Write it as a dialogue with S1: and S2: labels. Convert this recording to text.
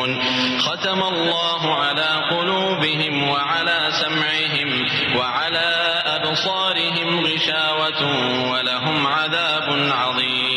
S1: يعلمون ختم الله على قلوبهم وعلى سمعهم وعلى أبصارهم غشاوة ولهم عذاب عظيم.